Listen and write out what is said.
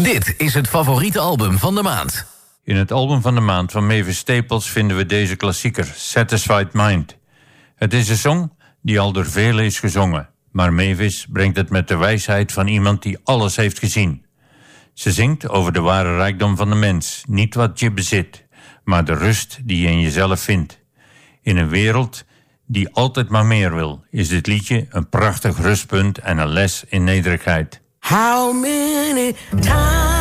Dit is het favoriete album van de maand. In het album van de maand van Mavis Staples vinden we deze klassieker, Satisfied Mind. Het is een song die al door velen is gezongen, maar Mavis brengt het met de wijsheid van iemand die alles heeft gezien. Ze zingt over de ware rijkdom van de mens, niet wat je bezit, maar de rust die je in jezelf vindt. In een wereld die altijd maar meer wil, is dit liedje een prachtig rustpunt en een les in nederigheid. How many times